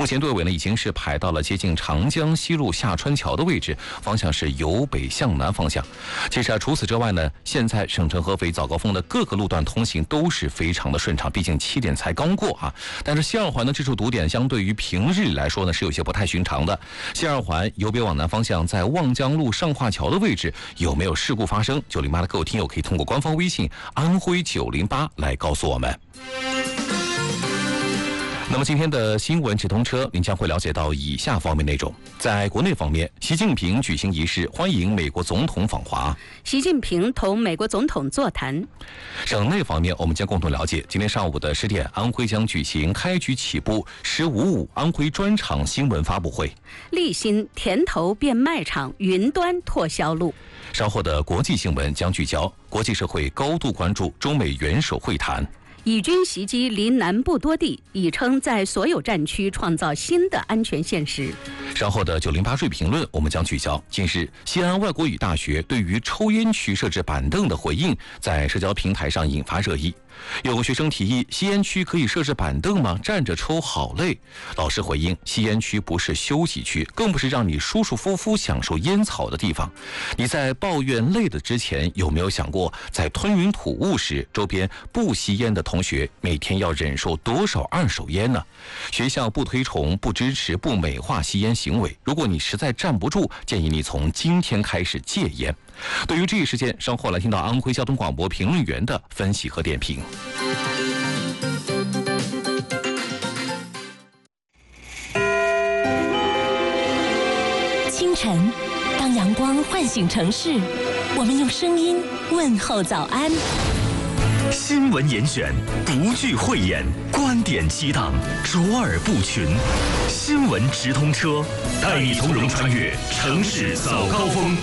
目前队尾呢已经是排到了接近长江西路下川桥的位置，方向是由北向南方向。其实除此之外呢，现在省城合肥早高峰的各个路段通行都是非常的顺畅，毕竟7点才刚过啊。但是西二环的这处堵点相对于平日来说呢是有些不太寻常的。西二环由北往南方向在望江路上化桥的位置有没有事故发生？908的各位听友可以通过官方微信安徽908来告诉我们。那么今天的新闻直通车，您将会了解到以下方面内容。在国内方面，习近平举行仪式欢迎美国总统访华。 习近平同美国总统座谈。 省内方面，我们将共同了解，今天上午的10点，安徽将举行开局起步“15.5”安徽专场新闻发布会。 立新田头变卖场，云端拓销路。 稍后的国际新闻将聚焦国际社会高度关注中美元首会谈。 以军袭击离南部多地，已称在所有战区创造新的安全现实。 稍后的908税评论，我们将聚焦近日西安外国语大学对于抽烟区设置板凳的回应，在社交平台上引发热议。有个学生提议，吸烟区可以设置板凳吗？站着抽好累。老师回应，吸烟区不是休息区，更不是让你舒舒服服享受烟草的地方。你在抱怨累的之前，有没有想过，在吞云吐雾时，周边不吸烟的同学每天要忍受多少二手烟呢？学校不推崇、不支持、不美化吸烟行为。如果你实在站不住，建议你从今天开始戒烟。对于这一事件，稍后来听到安徽交通广播评论员的分析和点评。 清晨，当阳光唤醒城市，我们用声音问候早安。 新闻严选，不惧讳言，观点激荡，卓尔不群。新闻直通车，带你从容穿越城市早高峰。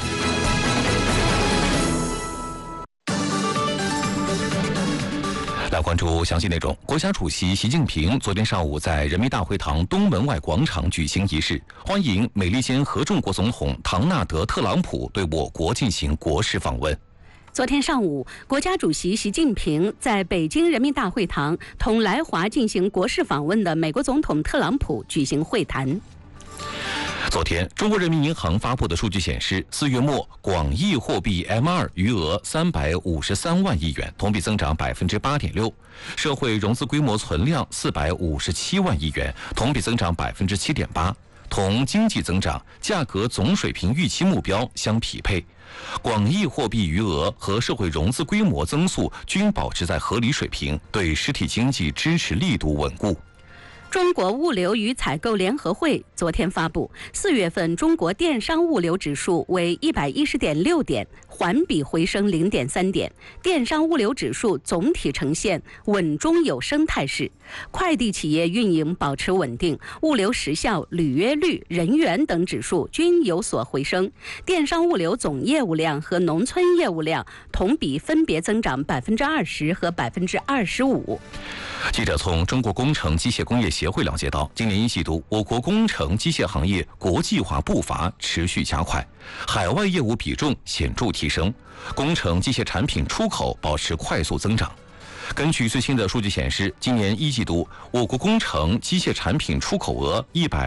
来关注详细内容。国家主席习近平昨天上午在人民大会堂东门外广场举行仪式，欢迎美利坚合众国总统唐纳德·特朗普对我国进行国事访问。 昨天上午，国家主席习近平在北京人民大会堂同来华进行国事访问的美国总统特朗普举行会谈。 昨天，中国人民银行发布的数据显示，4月末广义货币 M2 余额353万亿元，同比增长8.6%；社会融资规模存量457万亿元，同比增长7.8%，同经济增长、价格总水平预期目标相匹配。广义货币余额和社会融资规模增速均保持在合理水平，对实体经济支持力度稳固。 中国物流与采购联合会昨天发布，4月份中国电商物流指数为110.6点，环比回升0.3点，电商物流指数总体呈现稳中有升态势。快递企业运营保持稳定，物流时效、履约率、人员等指数均有所回升。电商物流总业务量和农村业务量同比分别增长20%和25%。 记者从中国工程机械工业协会了解到，今年1季度，我国工程机械行业国际化步伐持续加快，海外业务比重显著提升，工程机械产品出口保持快速增长。根据最新的数据显示，今年1季度，我国工程机械产品出口额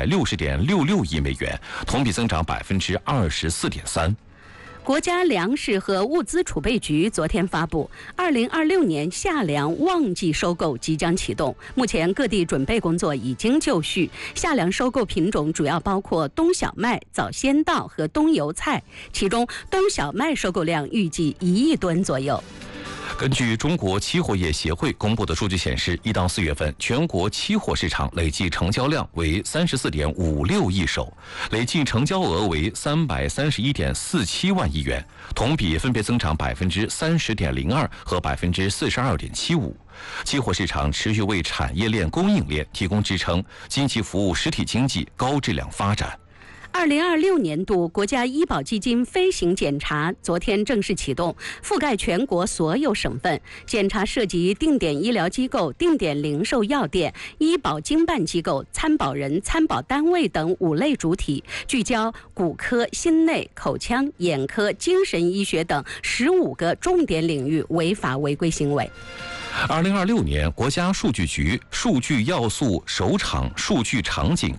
160.66亿美元，同比增长24.3%。 国家粮食和物资储备局昨天发布，2026年夏粮旺季收购即将启动，目前各地准备工作已经就绪。夏粮收购品种主要包括冬小麦、早先稻和冬油菜，其中冬小麦收购量预计1亿吨左右。 根据中国期货业协会公布的数据显示，1到4月份全国期货市场累计成交量为34.56亿手，累计成交额为331.47万亿元，同比分别增长30.02%和42.75%。期货市场持续为产业链、供应链提供支撑，经济服务实体经济高质量发展。 2026年度国家医保基金飞行检查昨天正式启动，覆盖全国所有省份。检查涉及定点医疗机构、定点零售药店、医保经办机构、参保人、参保单位等5类主体，聚焦骨科、心内、口腔、眼科、精神医学等15个重点领域违法违规行为。 2026年，国家数据局数据要素首场数据场景